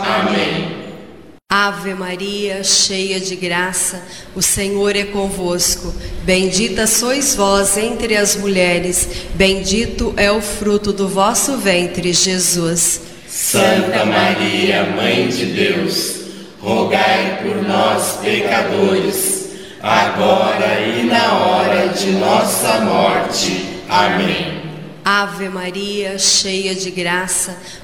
Amém. Ave Maria, cheia de graça, o Senhor é convosco. Bendita sois vós entre as mulheres, bendito é o fruto do vosso ventre, Jesus. Santa Maria, Mãe de Deus, rogai por nós, pecadores, agora e na hora de nossa morte. Amém. Ave Maria, cheia de graça,